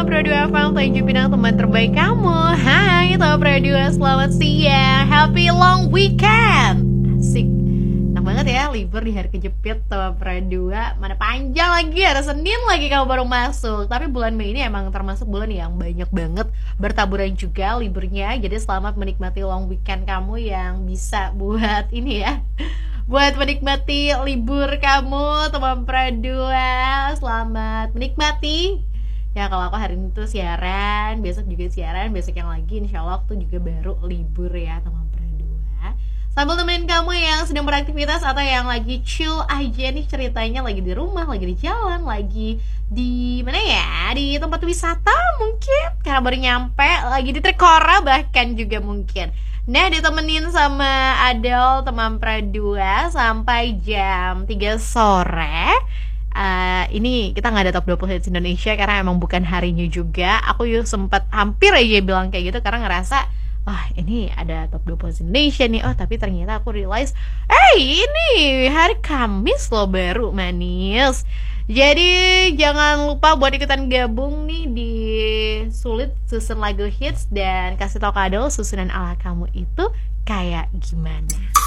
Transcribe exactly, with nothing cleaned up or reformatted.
Pro dua F M, Tanjung Pinang, teman terbaik kamu. Hai Top Pro dua, selamat siang. Happy long weekend. Asik. Enak banget ya, libur di hari kejepit Top Pro dua. Mana panjang lagi, hari Senin lagi kamu baru masuk. Tapi bulan Mei ini emang termasuk bulan yang banyak banget bertaburan juga liburnya. Jadi selamat menikmati long weekend kamu yang bisa buat ini ya, buat menikmati libur kamu teman Pro dua. Selamat menikmati. Ya kalau aku hari ini tuh siaran, besok juga siaran, besok yang lagi insya Allah aku tuh juga baru libur ya teman Pro dua. Sambil temenin kamu yang sedang beraktivitas atau yang lagi chill aja nih ceritanya, lagi di rumah, lagi di jalan, lagi di mana ya, di tempat wisata mungkin karena baru nyampe, lagi di Trikora bahkan juga mungkin. Nah, ditemenin sama Adel teman Pro dua sampai jam tiga sore. Uh, ini kita nggak ada top dua puluh hits Indonesia karena emang bukan harinya juga. Aku yuk sempat hampir aja bilang kayak gitu karena ngerasa wah ini ada top dua puluh hits Indonesia nih. Oh tapi ternyata aku realize eh hey, ini hari Kamis loh baru manis. Jadi jangan lupa buat ikutan gabung nih di Sulit susun lagu hits dan kasih tau kado susunan ala kamu itu kayak gimana.